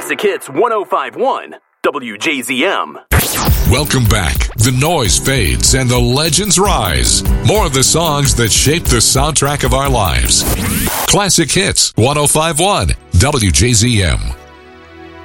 Classic Hits 105.1 WJZM. Welcome back. The noise fades and the legends rise. More of the songs that shape the soundtrack of our lives. Classic Hits 105.1 WJZM.